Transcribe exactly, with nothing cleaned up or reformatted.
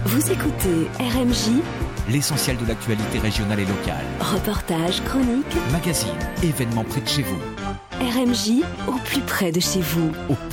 Vous écoutez R M J, l'essentiel de l'actualité régionale et locale. Reportages, chroniques, magazines, événements près de chez vous. R M J, au plus près de chez vous. Au